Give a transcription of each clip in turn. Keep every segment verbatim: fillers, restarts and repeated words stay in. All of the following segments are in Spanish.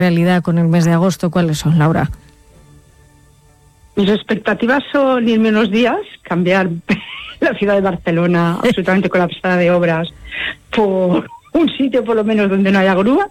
realidad con el mes de agosto, ¿cuáles son, Laura? Mis expectativas son irme unos días, cambiar la ciudad de Barcelona, absolutamente colapsada de obras, por un sitio por lo menos donde no haya grúas,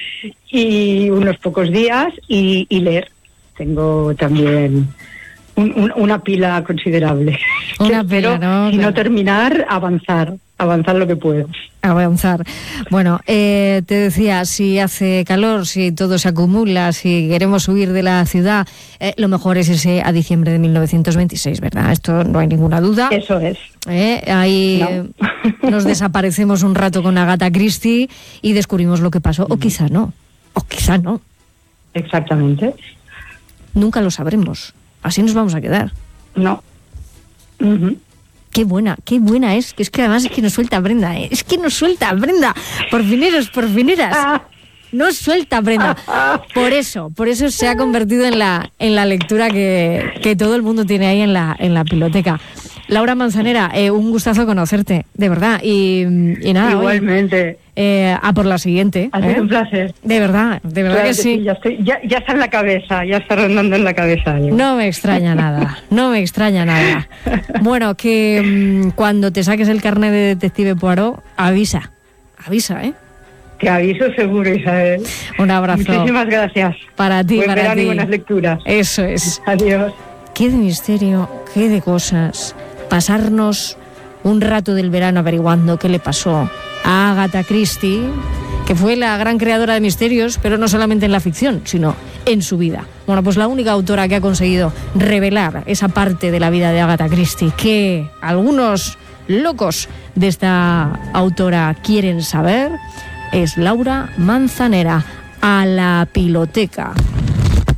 y unos pocos días y, y leer. Tengo también un, un, una pila considerable. Una pila, ¿no? Si no terminar, avanzar, avanzar lo que puedo. Avanzar. Bueno, eh, te decía, si hace calor, si todo se acumula, si queremos huir de la ciudad, eh, lo mejor es irse a diciembre de mil novecientos veintiséis, ¿verdad? Esto no hay ninguna duda. Eso es. Eh, ahí no. Nos desaparecemos un rato con Agatha Christie y descubrimos lo que pasó, o quizá no, o quizá no. Exactamente. Nunca lo sabremos. Así nos vamos a quedar. No. Uh-huh. Qué buena, qué buena es, que es que además es que nos suelta Brenda, ¿eh? Es que nos suelta Brenda, por fineros, por fineras, nos suelta Brenda. Por eso, por eso se ha convertido en la en la lectura que, que todo el mundo tiene ahí en la en la biblioteca. Laura Manzanera, eh, un gustazo conocerte, de verdad, y, y nada. Igualmente. Oye, eh, a por la siguiente. Ha sido ¿eh? un placer. De verdad, de verdad claro que, que sí. sí. Ya, estoy, ya, ya está en la cabeza, ya está rondando en la cabeza. Yo. No me extraña nada, no me extraña nada. Bueno, que mmm, cuando te saques el carnet de Detective Poirot, avisa, avisa, ¿eh? Te aviso seguro, Isabel. Un abrazo. Muchísimas gracias. Para ti, Buen para verano ti. Y buenas lecturas. Eso es. Adiós. Qué de misterio, qué de cosas. Pasarnos un rato del verano averiguando qué le pasó a Agatha Christie, que fue la gran creadora de misterios, pero no solamente en la ficción, sino en su vida. Bueno, pues la única autora que ha conseguido revelar esa parte de la vida de Agatha Christie que algunos locos de esta autora quieren saber es Laura Manzanera. A la piloteca.